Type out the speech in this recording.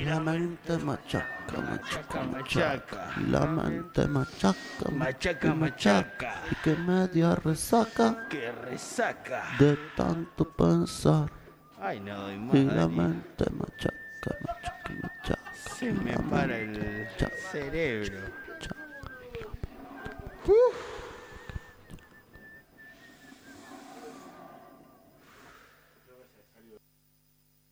la mente machaca, machaca, machaca. La mente machaca, machaca, machaca. Y que media resaca. Que resaca. De tanto pensar. Ay, no doy más, Y la Dani. mente machaca, machaca, machaca. Se me para el cerebro. Machaca.